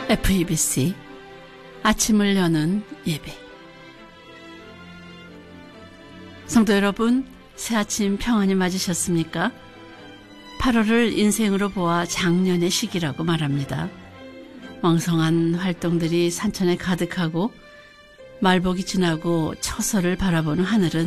FEBC 아침을 여는 예배. 성도 여러분, 새아침 평안히 맞으셨습니까? 8월을 인생으로 보아 장년의 시기라고 말합니다. 왕성한 활동들이 산천에 가득하고 말복이 지나고 처서를 바라보는 하늘은